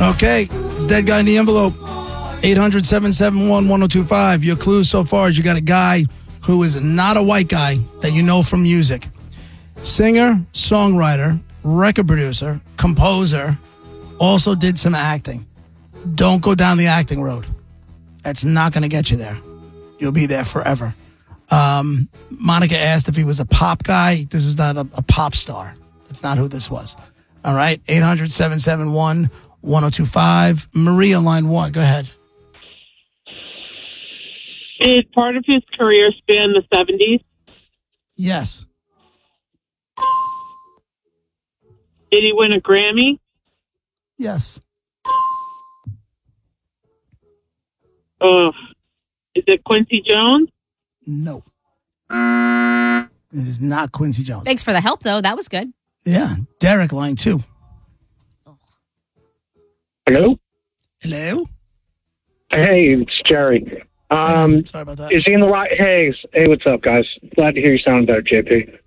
Okay, it's Dead Guy in the Envelope. 800-771-1025. Your clues so far is you got a guy who is not a white guy that you know from music. Singer, songwriter, record producer, composer, also did some acting. Don't go down the acting road. That's not going to get you there. You'll be there forever. Monica asked if he was a pop guy. This is not a pop star. That's not who this was. All right, 800-771-1025. Maria, line 1. Go ahead. Did part of his career span the 70s? Yes. Did he win a Grammy? Yes. Is it Quincy Jones? No. It is not Quincy Jones. Thanks for the help, though. That was good. Yeah. Derek, line 2. Hello? Hello? Hey, it's Jerry. Sorry about that. Is he in the right? Hey, what's up, guys? Glad to hear you sound better, JP.